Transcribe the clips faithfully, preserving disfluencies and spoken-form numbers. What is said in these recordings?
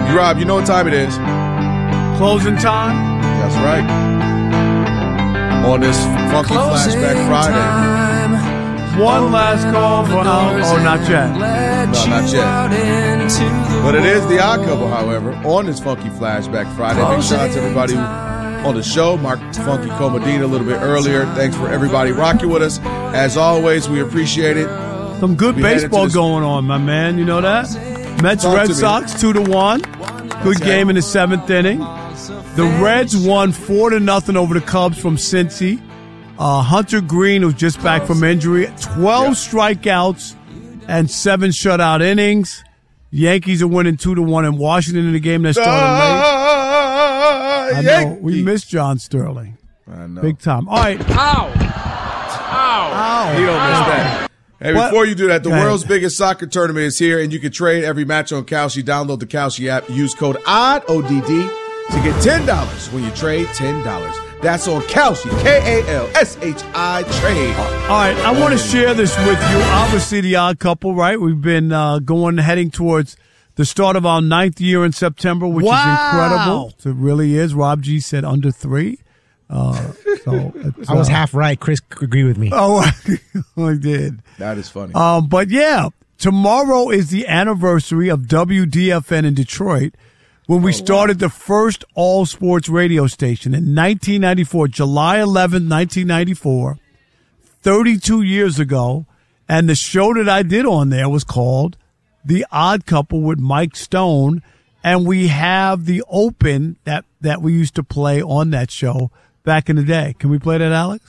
Rob, you know what time it is. Closing time? That's right. On this Funky Closing Flashback Friday. time. One last call for Al. Oh, not yet. No, not yet. But it is the Odd Couple, however, on this Funky Flashback Friday. Big shout out to everybody on the show. Mark Funky Comodina a little bit earlier. Thanks for everybody rocking with us. As always, we appreciate it. Some good We baseball headed to going on, my man. You know that? Mets Talk Red to me. Sox two to one. Good Okay. game in the seventh inning. The Reds won four to nothing over the Cubs from Cincy. Uh, Hunter Green, who's just back from injury, twelve Yeah. strikeouts and seven shutout innings. Yankees are winning two to one in Washington in the game that started late. Ah, I know Yankee. we miss John Sterling, I know. big time. All right, Ow! Ow! Ow. You don't miss that. Hey, What? before you do that, the Go ahead. world's biggest soccer tournament is here, and you can trade every match on Kalshi. Download the Kalshi app. Use code O D D, O D D, to get ten dollars when you trade ten dollars. That's on Kalshi, K A L S H I, trade. All right, I want to share this with you. Obviously, the Odd Couple, right? We've been uh, going, heading towards the start of our ninth year in September, which Wow. is incredible. It really is. Rob G said under three. Uh, so it's, I was uh, half right. Chris agreed with me. Oh, I did. That is funny. Um, but yeah, tomorrow is the anniversary of W D F N in Detroit, when we started the first all sports radio station in nineteen ninety-four, July eleventh, nineteen ninety-four, thirty-two years ago. And the show that I did on there was called The Odd Couple with Mike Stone. And we have the open that, that we used to play on that show back in the day. Can we play that, Alex?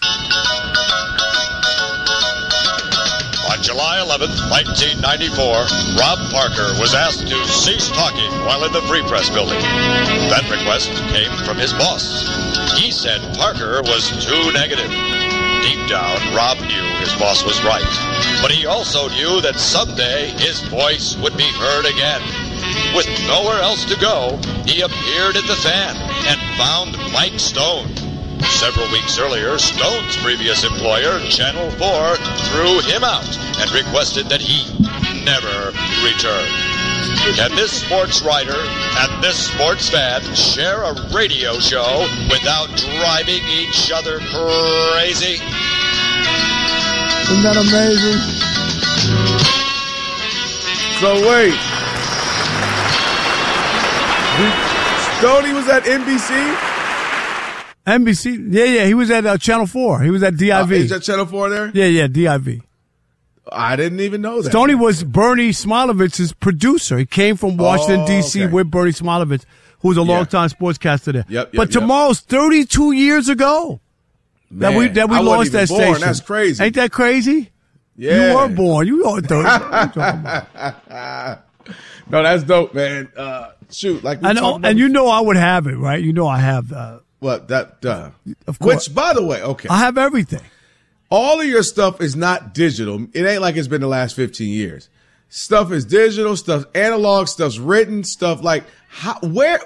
On July eleventh, nineteen ninety-four, Rob Parker was asked to cease talking while in the Free Press building. That request came from his boss. He said Parker was too negative. Deep down, Rob knew his boss was right. But he also knew that someday his voice would be heard again. With nowhere else to go, he appeared at the Fan and found Mike Stone. Several weeks earlier, Stone's previous employer, Channel four, threw him out and requested that he never return. Can this sports writer and this sports fan share a radio show without driving each other crazy? Isn't that amazing? So wait. Stoney was at N B C? N B C, yeah, yeah, he was at uh, Channel four. He was at D I V. Uh, is that Channel four there? yeah, yeah, D I V. I didn't even know that. Stoney was Bernie Smilovich's producer. He came from Washington, Oh, D C okay. with Bernie Smilovich, who was a Yeah. longtime sportscaster there. Yep, yep, but yep. tomorrow's thirty-two years ago that we Man, that we I wasn't lost even that born. station. That's crazy. Ain't that crazy? Yeah. You were born. You were thirty. What are you talking about? No, that's dope, man. Uh, shoot, like we I know, talked about and you know I would have it, right? You know I have, uh, what that. Uh, Of course. which, by the way, okay, I have everything. all of your stuff is not digital. It ain't like it's been the last fifteen years. Stuff is digital. Stuff's analog. Stuff's written. Stuff like how, where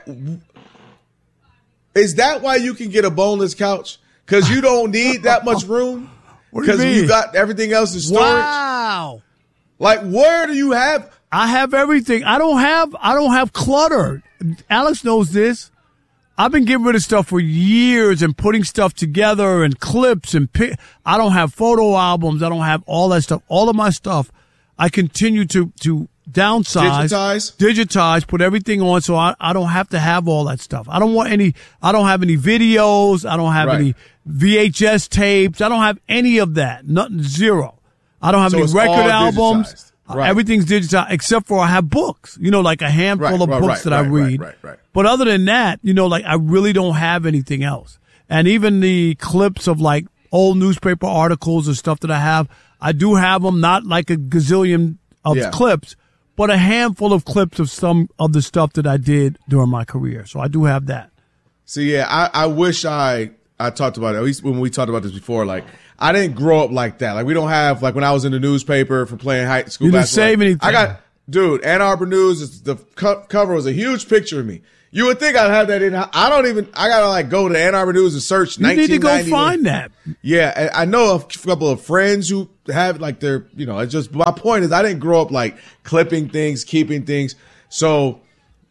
is that? Why you can get a boneless couch? Because you don't need that much room. What do you Because mean? you got everything else in storage. Wow. Like, where do you have? I have everything. I don't have I don't have clutter. Alex knows this. I've been getting rid of stuff for years and putting stuff together and clips and pic- I don't have photo albums. I don't have all that stuff. All of my stuff, I continue to to downsize, Digitize? digitize, put everything on, so I, I don't have to have all that stuff. I don't want any. I don't have any videos. I don't have Right. any V H S tapes. I don't have any of that. Nothing. Zero. I don't have So any it's record all albums. digitized. Uh, Right. Everything's digitized except for I have books, you know, like a handful Right, of right, books right, that I right, right, read. right, right. But other than that, you know, like I really don't have anything else. And even the clips of like old newspaper articles and stuff that I have, I do have them, not like a gazillion of Yeah. clips, but a handful of clips of some of the stuff that I did during my career. So I do have that. So yeah, I, I wish I I talked about it. At least when we talked about this before, like I didn't grow up like that. Like we don't have like when I was in the newspaper for playing high school You didn't basketball. save like, anything. I got dude, Ann Arbor News. Is, the co- cover was a huge picture of me. You would think I'd have that in. I don't even. I gotta like go to Ann Arbor News and search. You need to go nineteen ninety. find that. Yeah, and I know a couple of friends who have like their, you know, it's just my point is I didn't grow up like clipping things, keeping things. So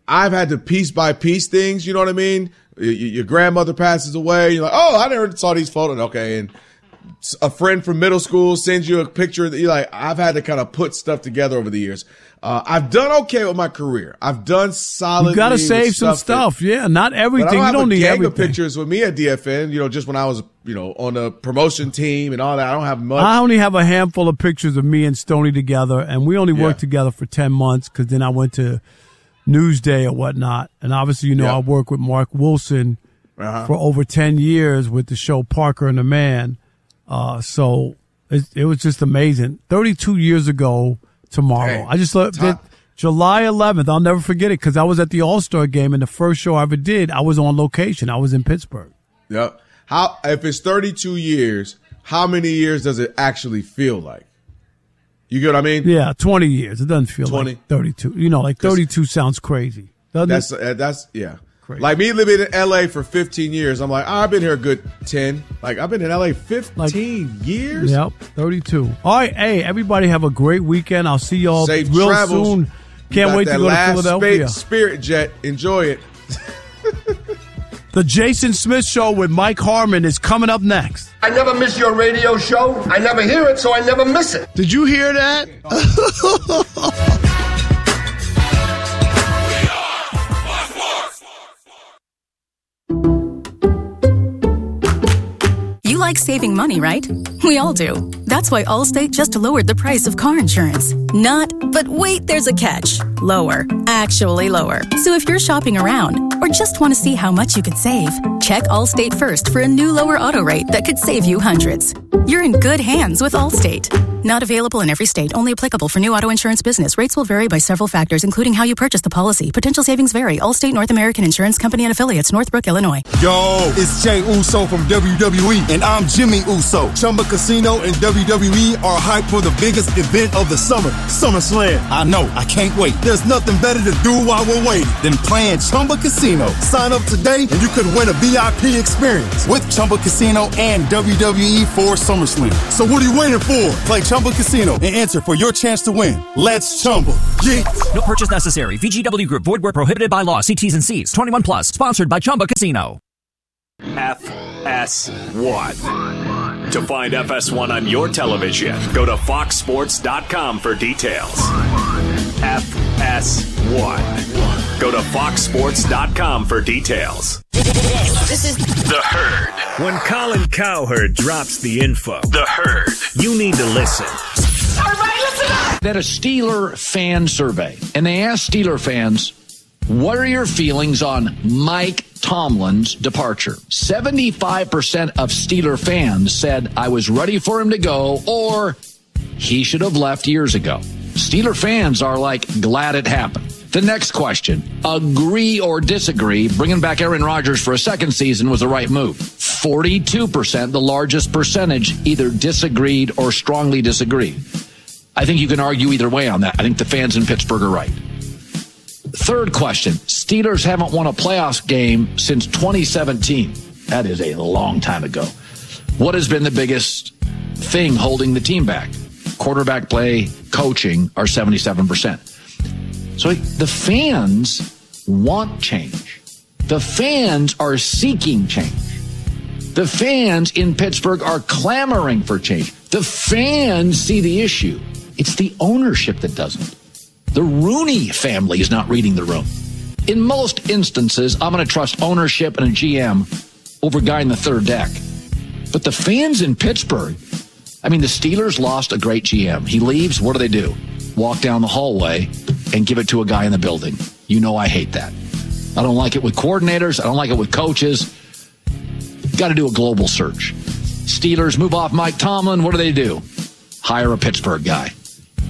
I've had to piece by piece things. You know what I mean? Your, your grandmother passes away. You're like, oh, I never saw these photos. Okay. And a friend from middle school sends you a picture that you're like, I've had to kind of put stuff together over the years. Uh, I've done okay with my career. I've done solid. You got to save some stuff. stuff. Yeah, not everything. But I don't you don't have a need gang everything. of pictures with me at D F N. You know, just when I was, you know, on the promotion team and all that. I don't have much. I only have a handful of pictures of me and Stoney together, and we only worked Yeah. together for ten months because then I went to Newsday or whatnot. And obviously, you know, Yeah. I worked with Mark Wilson Uh-huh. for over ten years with the show Parker and the Man. Uh, so it, it was just amazing. thirty-two years ago tomorrow. Hey, I just love that. July eleventh, I'll never forget it because I was at the All-Star game and the first show I ever did, I was on location. I was in Pittsburgh. Yep. How, if it's thirty-two years, how many years does it actually feel like? You get what I mean? Yeah, twenty years. It doesn't feel twenty like thirty-two. You know, like thirty-two sounds crazy. Doesn't That's, it? uh, that's, yeah. Crazy. Like me living in L A for fifteen years, I'm like, oh, I've been here a good ten. Like, I've been in L A fifteen Like, years? Yep, thirty-two. All right, hey, everybody have a great weekend. I'll see y'all Safe real travels. soon. You Can't got wait to that go to last Philadelphia. spa- Spirit jet. Enjoy it. The Jason Smith Show with Mike Harmon is coming up next. I never miss your radio show. I never hear it, so I never miss it. Did you hear that? You like saving money, right? We all do. That's why Allstate just lowered the price of car insurance. Not, but wait, there's a catch. Lower. Actually lower. So if you're shopping around or just want to see how much you could save, check Allstate first for a new lower auto rate that could save you hundreds. You're in good hands with Allstate. Not available in every state. Only applicable for new auto insurance business. Rates will vary by several factors, including how you purchase the policy. Potential savings vary. Allstate North American Insurance Company and Affiliates, Northbrook, Illinois. Yo, it's Jay Uso from W W E, and I'm Jimmy Uso. Chumba Casino and W W E are hyped for the biggest event of the summer, SummerSlam. I know, I can't wait. There's nothing better to do while we're waiting than playing Chumba Casino. Sign up today and you could win a V I P experience with Chumba Casino and W W E for SummerSlam. So what are you waiting for? Play Chumba Casino and enter for your chance to win. Let's Chumba. Yeah. No purchase necessary. V G W Group. Void where prohibited by law. See T's and C's. twenty-one plus. Sponsored by Chumba Casino. F S one. To find F S one on your television, go to fox sports dot com for details. F S one. Go to fox sports dot com for details. This is The Herd. When Colin Cowherd drops the info, The Herd. you need to listen. everybody listen up. They had a Steeler fan survey, and they asked Steeler fans, what are your feelings on Mike Tomlin's departure? seventy-five percent of Steeler fans said I was ready for him to go, or he should have left years ago. Steeler fans are like glad it happened. The next question, agree or disagree, bringing back Aaron Rodgers for a second season was the right move. forty-two percent, the largest percentage, either disagreed or strongly disagreed. I think you can argue either way on that. I think the fans in Pittsburgh are right. Third question, Steelers haven't won a playoff game since twenty seventeen. That is a long time ago. What has been the biggest thing holding the team back? Quarterback play, coaching are seventy-seven percent. So the fans want change. The fans are seeking change. The fans in Pittsburgh are clamoring for change. The fans see the issue. It's the ownership that doesn't. The Rooney family is not reading the room. In most instances, I'm going to trust ownership and a G M over a guy in the third deck. But the fans in Pittsburgh, I mean, the Steelers lost a great G M. He leaves, what do they do? Walk down the hallway and give it to a guy in the building. You know I hate that. I don't like it with coordinators. I don't like it with coaches. Got to do a global search. Steelers move off Mike Tomlin. What do they do? Hire a Pittsburgh guy.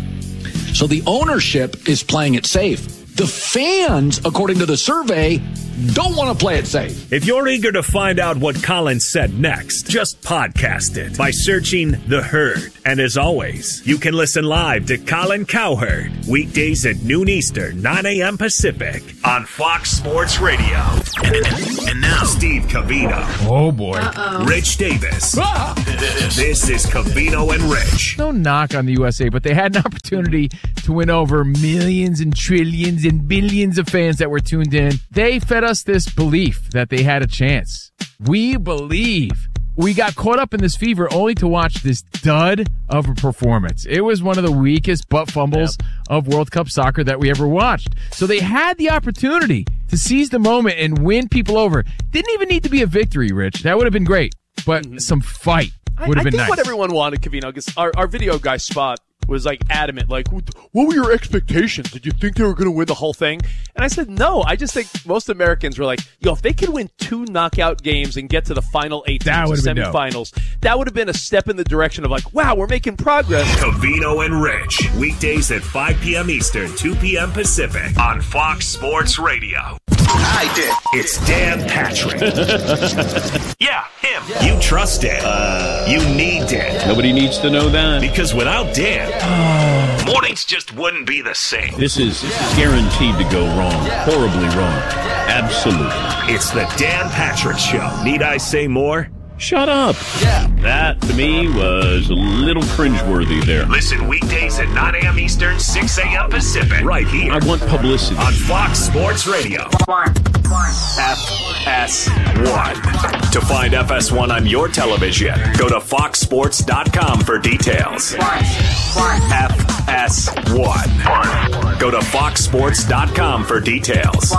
So the ownership is playing it safe. The fans, according to the survey, don't want to play it safe. If you're eager to find out what Colin said next, just podcast it by searching The Herd. And as always, you can listen live to Colin Cowherd weekdays at noon Eastern, nine a.m. Pacific on Fox Sports Radio. And, and now, Steve Covino. Oh, boy. Uh-oh. Rich Davis. Ah! This is Covino and Rich. No knock on the U S A, but they had an opportunity to win over millions and trillions and billions of fans that were tuned in. They fed us this belief that they had a chance. We believe. We got caught up in this fever only to watch this dud of a performance. It was one of the weakest butt fumbles yep. of World Cup soccer that we ever watched. So they had the opportunity to seize the moment and win people over. Didn't even need to be a victory, Rich. That would have been great. But mm-hmm. some fight would have been nice. I think what everyone wanted, Covino, because our, our video guy, Spot, was like adamant, like, what were your expectations? Did you think they were going to win the whole thing? And I said, no, I just think most Americans were like, yo, if they could win two knockout games and get to the final eight teams, the semifinals, that would have been a step in the direction of like, wow, we're making progress. Covino and Rich, weekdays at five p.m. Eastern, two p.m. Pacific on Fox Sports Radio. I did. It's Dan Patrick. Yeah, him. Yeah. You trust Dan. Uh, you need Dan. Nobody needs to know that. Because without Dan, yeah. mornings just wouldn't be the same. This is yeah. guaranteed to go wrong. Yeah. Horribly wrong. Yeah. Absolutely. It's the Dan Patrick Show. Need I say more? Shut up. Yeah. That, to me, was a little cringeworthy there. Listen weekdays at nine a.m. Eastern, six a.m. Pacific. Right here. I want publicity. On Fox Sports Radio. F S one. To find F S one on your television, go to fox sports dot com for details. F S one. Go to fox sports dot com for details.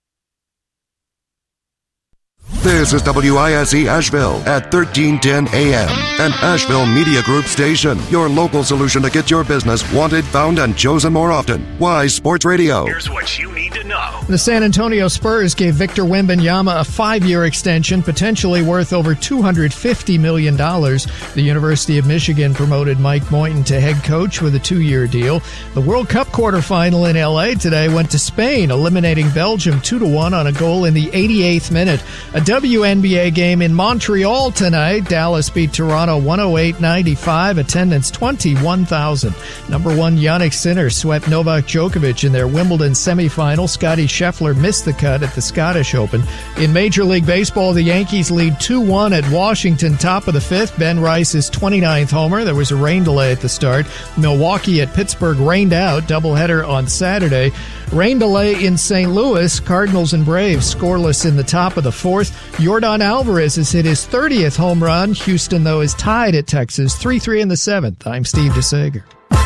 This is W I S E Asheville at thirteen ten A M, an Asheville Media Group station. Your local solution to get your business wanted, found, and chosen more often. Why Sports Radio? Here's what you need to know. The San Antonio Spurs gave Victor Wembanyama a five-year extension, potentially worth over two hundred fifty million dollars. The University of Michigan promoted Mike Moyton to head coach with a two-year deal. The World Cup quarterfinal in L A today went to Spain, eliminating Belgium two to one on a goal in the eighty-eighth minute. A W N B A game in Montreal tonight. Dallas beat Toronto one oh eight ninety-five. Attendance twenty-one thousand. Number one Jannik Sinner swept Novak Djokovic in their Wimbledon semifinal. Scottie Scheffler missed the cut at the Scottish Open. In Major League Baseball, the Yankees lead two one at Washington, top of the fifth. Ben Rice's twenty-ninth homer. There was a rain delay at the start. Milwaukee at Pittsburgh rained out. Doubleheader on Saturday. Rain delay in Saint Louis. Cardinals and Braves scoreless in the top of the fourth. Yordan Alvarez has hit his thirtieth home run. Houston, though, is tied at Texas, three three in the seventh. I'm Steve DeSager.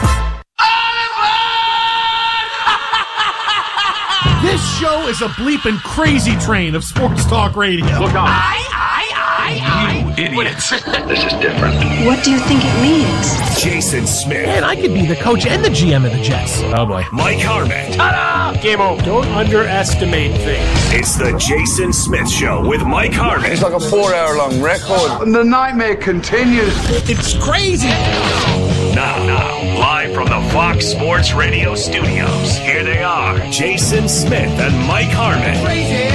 This show is a bleeping crazy train of sports talk radio. Look on. I, I, I, you idiots. This is different. What do you think it means? Jason Smith. Man, I could be the coach and the G M of the Jets. Oh, boy. Mike Harmon. Ta-da! Game over. Don't underestimate things. It's the Jason Smith Show with Mike Harmon. It's like a four-hour-long record. And the nightmare continues. It's crazy. Now, now, live from the Fox Sports Radio studios, here they are, Jason Smith and Mike Harmon. Crazy,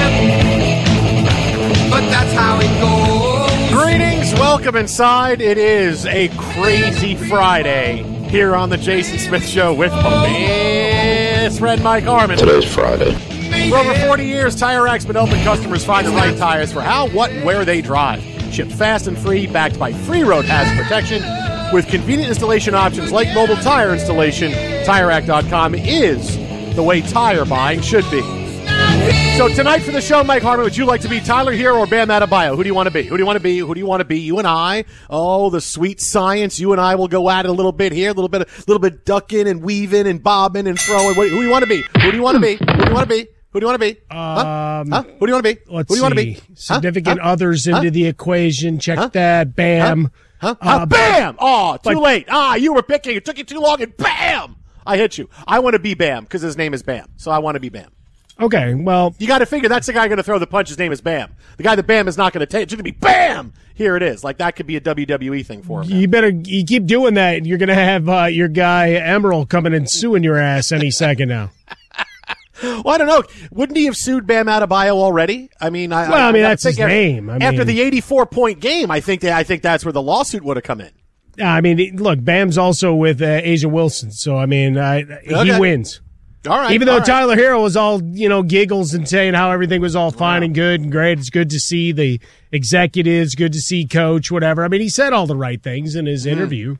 but that's how it goes. Greetings, welcome inside. It is a crazy Friday here on the Jason Smith Show with Miss Red Mike Harmon. Today's Friday. For over forty years, Tire Rack's been helping customers find the right tires for how, what, and where they drive. Shipped fast and free, backed by free road hazard protection. With convenient installation options like mobile tire installation, Tire Rack dot com is the way tire buying should be. So tonight for the show, Mike Harmon, would you like to be Tyler Hero or Bam Adebayo? Who do you want to be? Who do you want to be? Who do you want to be? You and I. Oh, the sweet science. You and I will go at it a little bit here, a little bit, a little bit ducking and weaving and bobbing and throwing. What, who do you want to be? Who do you want to be? Who do you want to be? Who do you want to be? Huh? Um, huh? Who do you want to be? Let's Who do you want to see. be? Significant huh? others into huh? the equation. Check huh? that. Bam. Huh? Huh? Uh, uh, bam! Oh, too but, late. Ah, you were picking. It took you too long, and bam! I hit you. I want to be Bam because his name is Bam. So I want to be Bam. Okay, well. You got to figure that's the guy going to throw the punch. His name is Bam. The guy that Bam is not going to take. It's going to be Bam! Here it is. Like, that could be a W W E thing for him. You better you keep doing that, and you're going to have uh, your guy Emerald coming and suing your ass any second now. Well, I don't know. Wouldn't he have sued Bam Adebayo already? I mean, I, well, I, I mean, I that's his after, name. I after mean, the eighty-four point game, I think that, I think that's where the lawsuit would have come in. I mean, look, Bam's also with uh, Asia Wilson, so I mean, I, okay. he wins. All right. Even though all right. Tyler Hero was all, you know, giggles and saying how everything was all fine wow. and good and great. It's good to see the executives, good to see coach, whatever. I mean, he said all the right things in his mm. interview.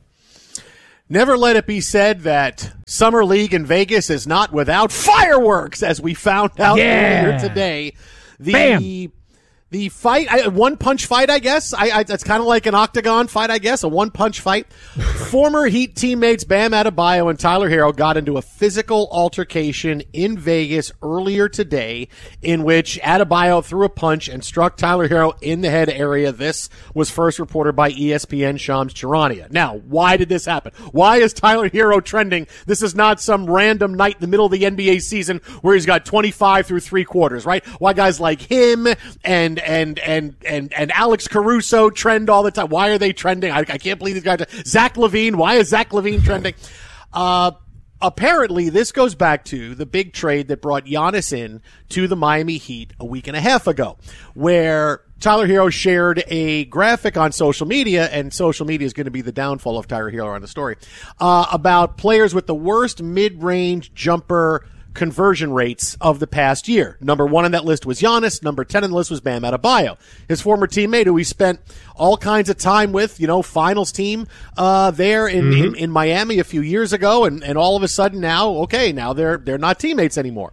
Never let it be said that Summer League in Vegas is not without fireworks, as we found out yeah. earlier today. The Bam. The fight, a one-punch fight, I guess. I, I, it's kind of like an octagon fight, I guess, a one-punch fight. Former Heat teammates Bam Adebayo and Tyler Hero got into a physical altercation in Vegas earlier today in which Adebayo threw a punch and struck Tyler Hero in the head area. This was first reported by E S P N Shams Charania. Now, why did this happen? Why is Tyler Hero trending? This is not some random night in the middle of the N B A season where he's got twenty-five through three quarters, right? Why guys like him and and and and and Alex Caruso trend all the time? Why are they trending? I, I can't believe these guys. Zach LaVine. Why is Zach LaVine trending? Uh, apparently, this goes back to the big trade that brought Giannis in to the Miami Heat a week and a half ago, where Tyler Hero shared a graphic on social media, and social media is going to be the downfall of Tyler Hero on the story, uh, about players with the worst mid-range jumper conversion rates of the past year. Number one on that list was Giannis. Number ten on the list was Bam Adebayo, his former teammate who he spent all kinds of time with, you know, finals team uh, there in, mm-hmm. in, in Miami a few years ago, and, and all of a sudden now, okay, now they're they're not teammates anymore.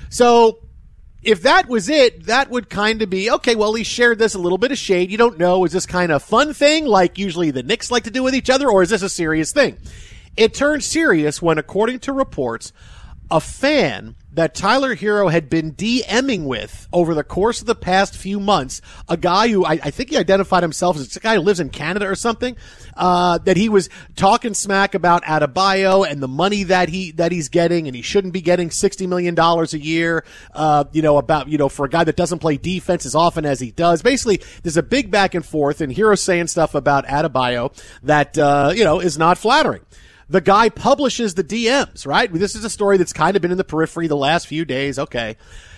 So if that was it, that would kind of be, okay, well, he shared this, a little bit of shade. You don't know, is this kind of fun thing like usually the Knicks like to do with each other, or is this a serious thing? It turned serious when, according to reports, a fan that Tyler Hero had been DMing with over the course of the past few months, a guy who I, I think he identified himself as a guy who lives in Canada or something, uh, that he was talking smack about Adebayo and the money that he that he's getting, and he shouldn't be getting sixty million dollars a year, uh, you know, about, you know, for a guy that doesn't play defense as often as he does. Basically, there's a big back and forth, and Hero saying stuff about Adebayo that, uh, you know, is not flattering. The guy publishes the D Ms, right? This is a story that's kind of been in the periphery the last few days. Okay.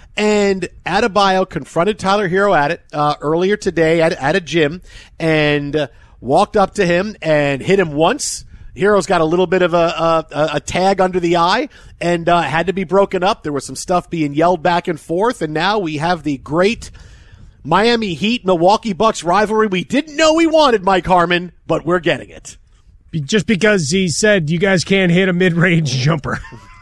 And Adebayo confronted Tyler Hero at it, uh, earlier today at, at a gym, and uh, walked up to him and hit him once. Hero's got a little bit of a, a, a tag under the eye, and uh, had to be broken up. There was some stuff being yelled back and forth, and now we have the great Miami Heat, Milwaukee Bucks rivalry we didn't know we wanted, Mike Harmon, but we're getting it. Just because he said you guys can't hit a mid-range jumper.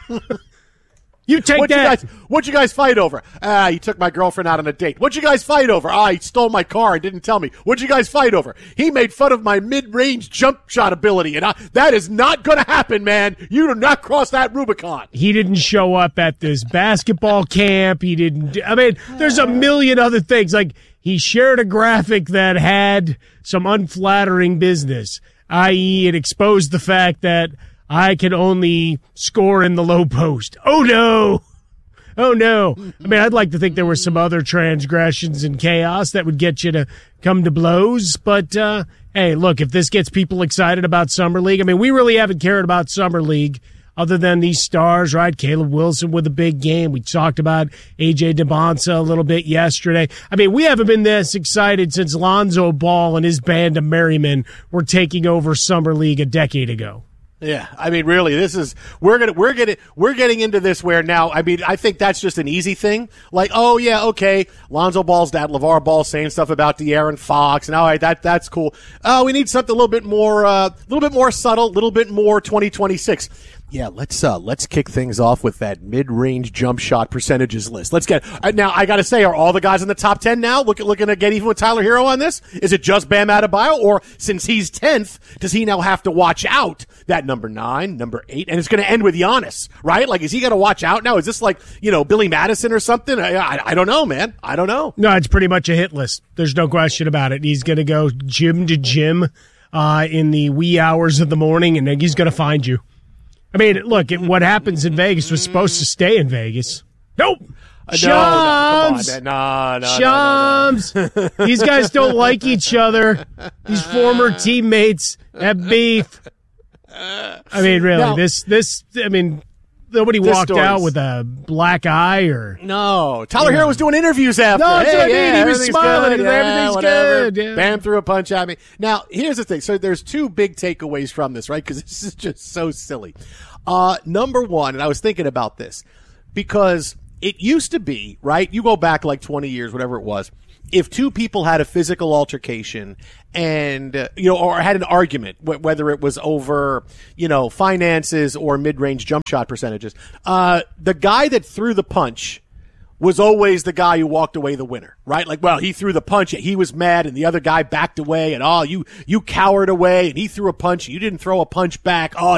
You take what'd that. You guys, what'd you guys fight over? Ah, you took my girlfriend out on a date. What'd you guys fight over? Ah, he stole my car and didn't tell me. What'd you guys fight over? He made fun of my mid-range jump shot ability, and I, that is not going to happen, man. You do not cross that Rubicon. He didn't show up at this basketball camp. He didn't. I mean, there's a million other things. Like, he shared a graphic that had some unflattering business, that is it exposed the fact that I can only score in the low post. Oh, no. Oh, no. I mean, I'd like to think there were some other transgressions and chaos that would get you to come to blows. But, uh, hey, look, if this gets people excited about Summer League, I mean, we really haven't cared about Summer League other than these stars, right? Caleb Wilson with a big game. We talked about A J DeBonsa a little bit yesterday. I mean, we haven't been this excited since Lonzo Ball and his band of merrymen were taking over Summer League a decade ago. Yeah, I mean, really, this is we're gonna we're getting we're getting into this where now. I mean, I think that's just an easy thing. Like, oh yeah, okay, Lonzo Ball's dad, LeVar Ball, saying stuff about De'Aaron Fox, and all right, that that's cool. Oh, we need something a little bit more, a uh, little bit more subtle, a little bit more twenty twenty-six. Yeah, let's uh, let's kick things off with that mid-range jump shot percentages list. Let's get uh, now. I got to say, are all the guys in the top ten now look, looking to get even with Tyler Hero on this? Is it just Bam Adebayo, or since he's tenth, does he now have to watch out that number nine, number eight, and it's going to end with Giannis, right? Like, is he going to watch out now? Is this like, you know, Billy Madison or something? I, I, I don't know, man. I don't know. No, it's pretty much a hit list. There's no question about it. He's going to go gym to gym uh, in the wee hours of the morning, and then he's going to find you. I mean, look, it, what happens in Vegas was supposed to stay in Vegas. Nope. Uh, Shams. No, no, no, Shams. No, no, no. These guys don't like each other. These former teammates have beef. I mean, really, now, this, this, I mean, Nobody This walked story's- out with a black eye or No, Tyler Yeah. Hero was doing interviews after. No, that's hey, what I mean. yeah, He was everything's smiling. good. He was, Yeah, "Everything's whatever." good. Yeah. Bam threw a punch at me. Now, here's the thing. So there's two big takeaways from this, right? Because this is just so silly. Uh, number one, and I was thinking about this because it used to be, right? You go back like twenty years, whatever it was. If two people had a physical altercation and, uh, you know, or had an argument, wh- whether it was over, you know, finances or mid-range jump shot percentages, uh, the guy that threw the punch was always the guy who walked away the winner, right? Like, well, he threw the punch, he was mad, and the other guy backed away, and oh, you, you cowered away, and he threw a punch, and you didn't throw a punch back. Oh,